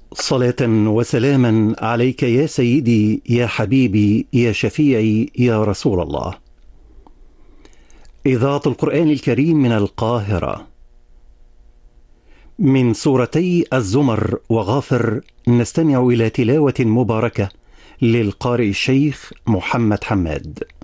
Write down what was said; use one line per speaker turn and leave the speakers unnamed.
صلاة وسلاما عليك يا سيدي يا حبيبي يا شفيعي يا رسول الله. إذاعة القرآن الكريم من القاهرة، من سورتي الزمر وغافر نستمع إلى تلاوة مباركة للقارئ الشيخ محمد حماد.